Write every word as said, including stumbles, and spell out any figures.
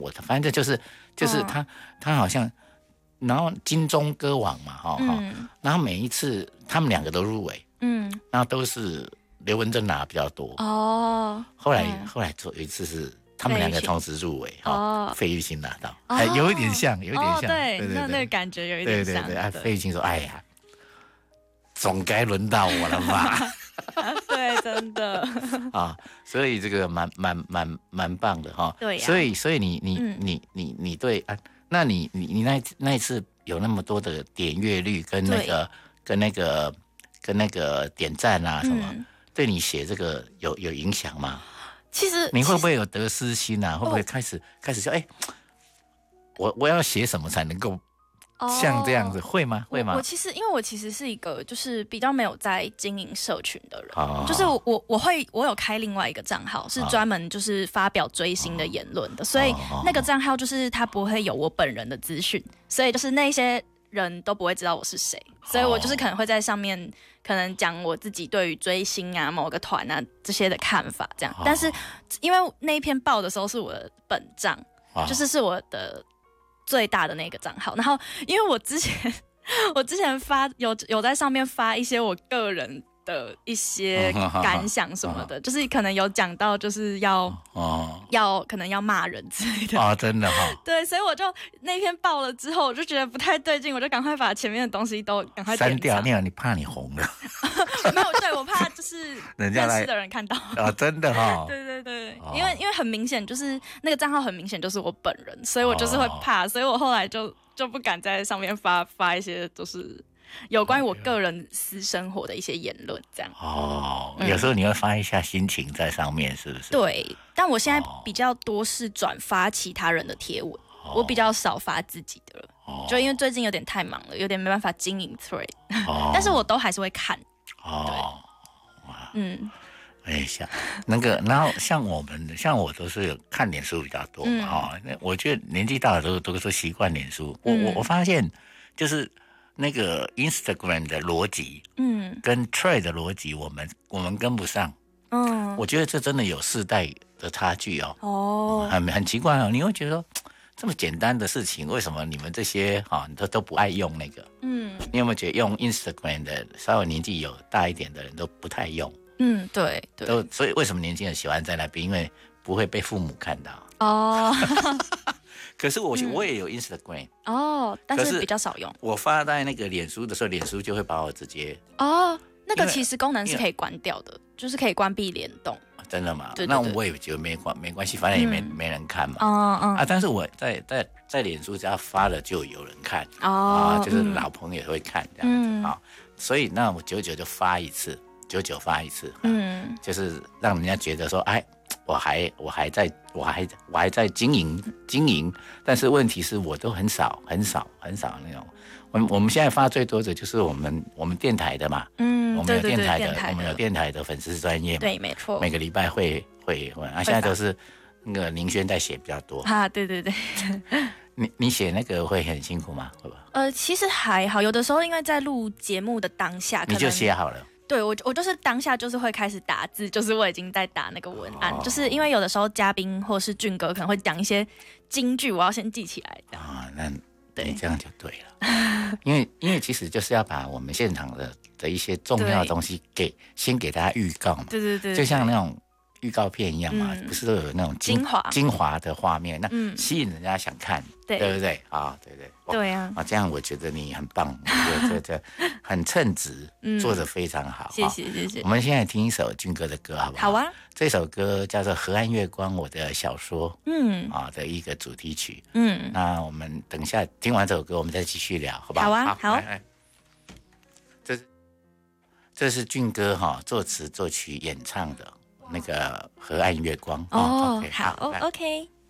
我反正就是就是他、嗯、他好像，然后金钟歌王嘛，哈、哦嗯，然后每一次他们两个都入围，嗯，然后都是刘文正拿比较多哦。后来、嗯、后来有一次是他们两个同时入围，哈，费玉清拿到，哦、还有一点像，有一点像，哦、 对， 对对对， 那那个感觉有一点像， 对对对，啊，费玉清说，哎呀，总该轮到我了吧。 对，真的啊，所以这个蛮蛮蛮蛮棒的哈。 对呀、啊， 所以所以你你、嗯、你你你对啊，那你你你那那一次有那么多的点阅率跟那个跟那个跟那个点赞啊什么，嗯、对你写这个有有影响吗？ 其实你会不会有得失心啊？会不会开始、哦、开始说，哎、欸，我我要写什么才能够？像这样子、哦、会吗？会吗？ 我, 我其实因为我其实是一个就是比较没有在经营社群的人，哦、就是我我会我有开另外一个账号，是专门就是发表追星的言论的，哦、所以那个账号就是它不会有我本人的资讯，所以就是那些人都不会知道我是谁，所以我就是可能会在上面可能讲我自己对于追星啊、某个团啊这些的看法这样，哦、但是因为那一篇报的时候是我的本账，哦、就是是我的。最大的那个账号，然后因为我之前我之前发有有在上面发一些我个人的一些感想什么的，就是可能有讲到就是要哦要可能要骂人之类的啊，真的哈、哦， 对，所以我就那篇爆了之后，我就觉得不太对劲，我就赶快把前面的东西都赶快删掉，那样你怕你红了。 没有，对，我怕就是认识的人看到啊，真的哈、哦， 对对对，哦、因为因为很明显就是那个账号很明显就是我本人，所以我就是会怕，哦、所以我后来就就不敢在上面发发一些就是有关于我个人私生活的一些言论，这样哦、嗯，有时候你会发一下心情在上面，是不是？ 对，但我现在比较多是转发其他人的贴文，哦、我比较少发自己的了，哦、就因为最近有点太忙了，有点没办法经营 thread，哦、但是我都还是会看。 哦，哇，嗯，哎，像那个，然后像我们，像我都是看脸书比较多嘛，哈、嗯，那我觉得年纪大了都都是习惯脸书。我、嗯、我我发现就是那个 Instagram 的逻辑，嗯，跟 Thread 的逻辑，我们我们跟不上。嗯，我觉得这真的有世代的差距哦。哦，很很奇怪哦，你会觉得说这么简单的事情，为什么你们这些哈都都不爱用那个？嗯，你有没有觉得用 Instagram 的稍微年纪有大一点的人都不太用？ 嗯，对对。 都所以为什么年轻人喜欢在那边？因为不会被父母看到。 哦。 可是我、嗯、我也有 Instagram 哦，但是比较少用。 我发在那个脸书的时候，脸书就会把我直接哦，那个其实功能是可以关掉的，就是可以关闭联动。 真的吗？ 对对对， 那我也觉得没关没关系，反正也没、嗯、没人看嘛。 嗯嗯啊，但是我在在在脸书只要发了就有人看哦， 啊，就是老朋友也会看这样子、嗯、啊，所以那我久久就发一次，久久发一次，嗯，就是让人家觉得说，哎，我还我还在我还我还在经营经营，但是问题是我都很少很少很少那种。我们我们现在发最多的就是我们我们电台的嘛， 嗯， 我们有电台的， 对对对， 我们有电台的粉丝专页嘛， 对，没错， 每个礼拜会会会，啊，现在都是那个宁轩在写比较多啊，对对对， 你你写那个会很辛苦吗？会吧？ 呃，其实还好，有的时候因为在录节目的当下， 你就写好了。 对，我我就是当下就是会开始打字，就是我已经在打那个文案，哦、就是因为有的时候嘉宾或是俊哥可能会讲一些金句，我要先记起来。 啊、哦，那你这样就对了，因为因为其实就是要把我们现场的的一些重要的东西给先给大家预告嘛， 对对 对, 對， 就像那种预告片一样嘛，嗯、不是都有那种精华精华的画面，那吸引人家想看，对, 对不对啊？对对对啊， 啊，这样我觉得你很棒，这这很称职，嗯、做得非常好， 谢谢谢谢。 我们现在听一首俊哥的歌好不好？ 好啊。 这首歌叫做《河岸月光》，我的小说，嗯，啊的一个主题曲，嗯，那我们等一下听完这首歌，我们再继续聊，好不好？ 好啊，好。 来来这是这是俊哥哈、哦、作词作曲演唱的那个《河岸月光》 哦， okay, 好 ，OK。